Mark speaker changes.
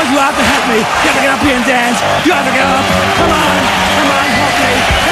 Speaker 1: You have to help me. You have to get up here and dance. You have to get up. Come on, help me.